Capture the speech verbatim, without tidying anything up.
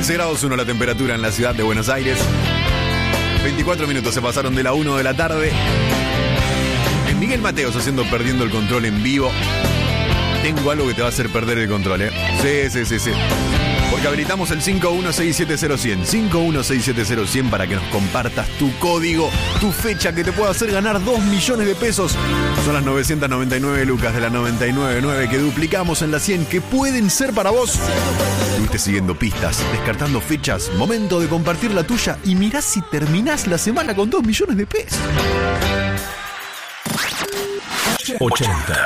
quince grados uno la temperatura en la ciudad de Buenos Aires. veinticuatro minutos se pasaron de la una de la tarde. En Miguel Mateos haciendo Perdiendo el Control en vivo. Tengo algo que te va a hacer perder el control, ¿eh? Sí, sí, sí, sí. Porque habilitamos el cinco uno seis siete cero cero cero. cinco uno seis siete cero cero para que nos compartas tu código, tu fecha que te pueda hacer ganar dos millones de pesos. Son las novecientas noventa y nueve lucas de la noventa y nueve nueve que duplicamos en la cien que pueden ser para vos. Estuviste siguiendo pistas, descartando fechas. Momento de compartir la tuya y mirá si terminás la semana con dos millones de pesos. ochenta.